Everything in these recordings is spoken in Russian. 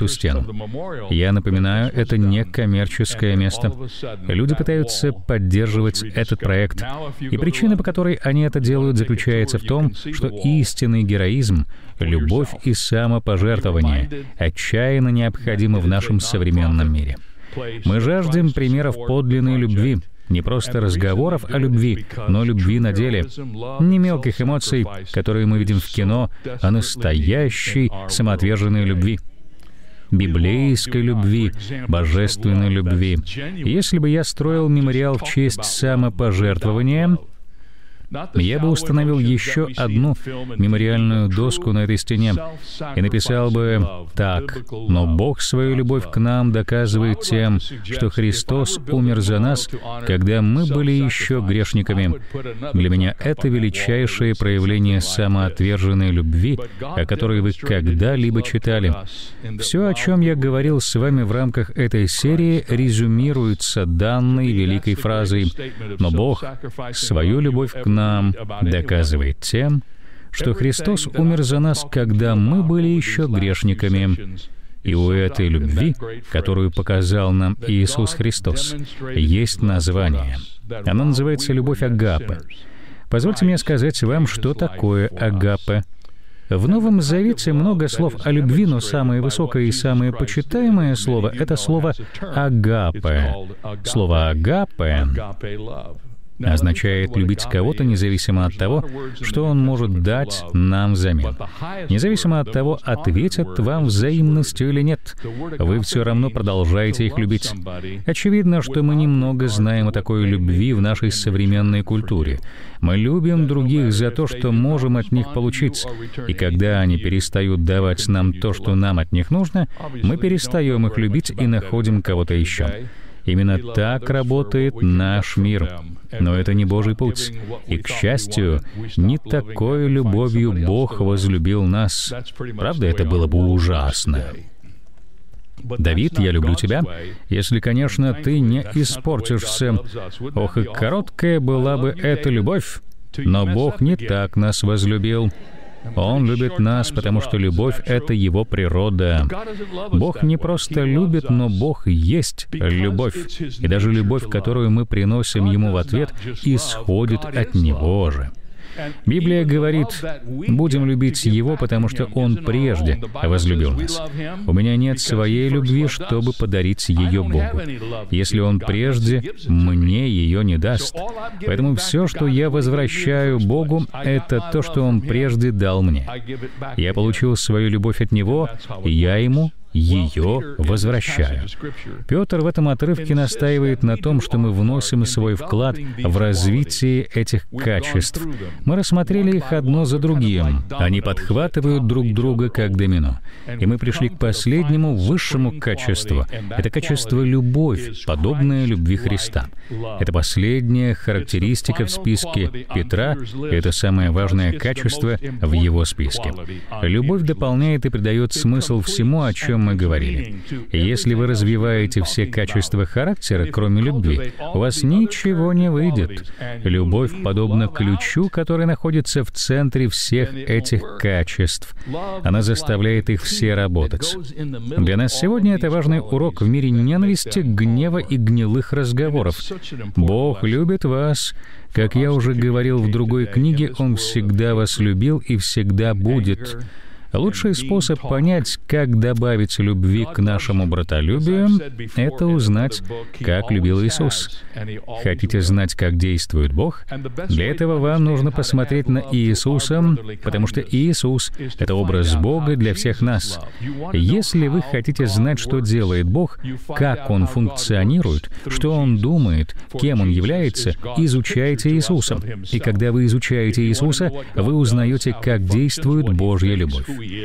эту стену. Я напоминаю, это не коммерческое место. Люди пытаются поддерживать этот проект, и причина, по которой они это делают, заключается в том, что истинный героизм, любовь и самопожертвование отчаянно необходимы в нашем современном мире. Мы жаждем примеров подлинной любви, не просто разговоров о любви, но любви на деле. Не мелких эмоций, которые мы видим в кино, а настоящей самоотверженной любви. Библейской любви, божественной любви. Если бы я строил мемориал в честь самопожертвования, я бы установил еще одну мемориальную доску на этой стене и написал бы так: «Но Бог свою любовь к нам доказывает тем, что Христос умер за нас, когда мы были еще грешниками». Для меня это величайшее проявление самоотверженной любви, о которой вы когда-либо читали. Все, о чем я говорил с вами в рамках этой серии, резюмируется данной великой фразой: «Но Бог свою любовь к нам доказывает тем, что Христос умер за нас, когда мы были еще грешниками». И у этой любви, которую показал нам Иисус Христос, есть название. Оно называется «любовь агапе». Позвольте мне сказать вам, что такое агапе. В Новом Завете много слов о любви, но самое высокое и самое почитаемое слово — это слово «агапе». Слово «агапе» означает любить кого-то независимо от того, что он может дать нам взамен. Независимо от того, ответят вам взаимностью или нет, вы все равно продолжаете их любить. Очевидно, что мы немного знаем о такой любви в нашей современной культуре. Мы любим других за то, что можем от них получить, и когда они перестают давать нам то, что нам от них нужно, мы перестаем их любить и находим кого-то еще. Именно так работает наш мир. Но это не Божий путь. И, к счастью, не такой любовью Бог возлюбил нас. Правда, это было бы ужасно. «Давид, я люблю тебя, если, конечно, ты не испортишься». Ох, и короткая была бы эта любовь, но Бог не так нас возлюбил. Он любит нас, потому что любовь — это Его природа. Бог не просто любит, но Бог есть любовь. И даже любовь, которую мы приносим Ему в ответ, исходит от Него же. Библия говорит: «Будем любить Его, потому что Он прежде возлюбил нас». У меня нет своей любви, чтобы подарить ее Богу. Если Он прежде мне ее не даст. Поэтому все, что я возвращаю Богу, это то, что Он прежде дал мне. Я получил свою любовь от Него, и я Ему ее возвращаю. Петр в этом отрывке настаивает на том, что мы вносим свой вклад в развитие этих качеств. Мы рассмотрели их одно за другим. Они подхватывают друг друга как домино. И мы пришли к последнему, высшему качеству. Это качество любовь, подобная любви Христа. Это последняя характеристика в списке Петра, и это самое важное качество в его списке. Любовь дополняет и придает смысл всему, о чем мы говорили. И если вы развиваете все качества характера, кроме любви, у вас ничего не выйдет. Любовь подобна ключу, который находится в центре всех этих качеств. Она заставляет их все работать. Для нас сегодня это важный урок в мире ненависти, гнева и гнилых разговоров. Бог любит вас. Как я уже говорил в другой книге, Он всегда вас любил и всегда будет. Лучший способ понять, как добавить любви к нашему братолюбию, это узнать, как любил Иисус. Хотите знать, как действует Бог? Для этого вам нужно посмотреть на Иисуса, потому что Иисус — это образ Бога для всех нас. Если вы хотите знать, что делает Бог, как Он функционирует, что Он думает, кем Он является, изучайте Иисуса. И когда вы изучаете Иисуса, вы узнаете, как действует Божья любовь.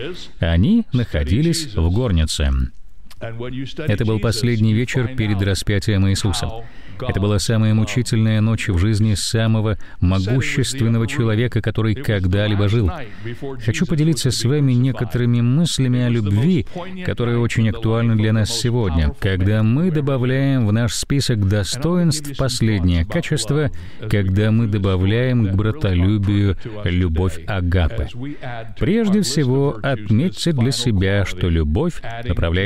Они находились в горнице. Это был последний вечер перед распятием Иисуса. Это была самая мучительная ночь в жизни самого могущественного человека, который когда-либо жил. Хочу поделиться с вами некоторыми мыслями о любви, которые очень актуальны для нас сегодня. Когда мы добавляем в наш список достоинств последнее качество, когда мы добавляем к братолюбию любовь агапе. Прежде всего, отметьте для себя, что любовь направляет